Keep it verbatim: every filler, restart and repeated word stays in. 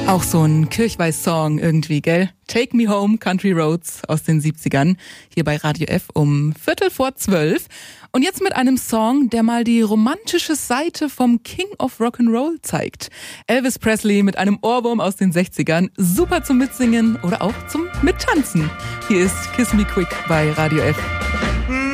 Auch so ein Kirchweih-Song irgendwie, gell? Take Me Home, Country Roads aus den siebzigern, hier bei Radio F um Viertel vor zwölf. Und jetzt mit einem Song, der mal die romantische Seite vom King of Rock'n'Roll zeigt. Elvis Presley mit einem Ohrwurm aus den sechzigern, super zum Mitsingen oder auch zum Mittanzen. Hier ist Kiss Me Quick bei Radio F.